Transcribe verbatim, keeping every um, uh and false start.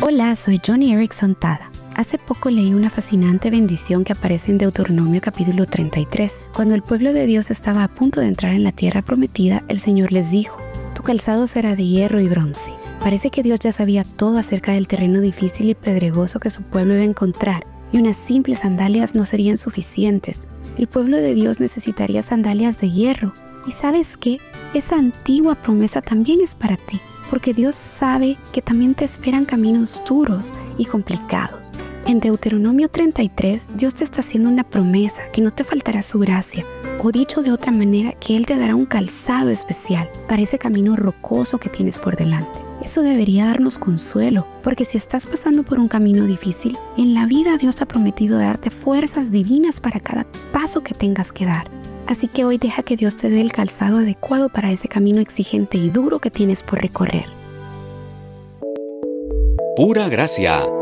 Hola, soy Johnny Erickson Tada. Hace poco leí una fascinante bendición que aparece en Deuteronomio capítulo treinta y tres. Cuando el pueblo de Dios estaba a punto de entrar en la tierra prometida, el Señor les dijo: tu calzado será de hierro y bronce. Parece que Dios ya sabía todo acerca del terreno difícil y pedregoso que su pueblo iba a encontrar, y unas simples sandalias no serían suficientes. El pueblo de Dios necesitaría sandalias de hierro. ¿Y sabes qué? Esa antigua promesa también es para ti, porque Dios sabe que también te esperan caminos duros y complicados. En Deuteronomio treinta y tres, Dios te está haciendo una promesa que no te faltará su gracia, o dicho de otra manera, que Él te dará un calzado especial para ese camino rocoso que tienes por delante. Eso debería darnos consuelo, porque si estás pasando por un camino difícil, en la vida Dios ha prometido darte fuerzas divinas para cada paso que tengas que dar. Así que hoy deja que Dios te dé el calzado adecuado para ese camino exigente y duro que tienes por recorrer. Pura Gracia,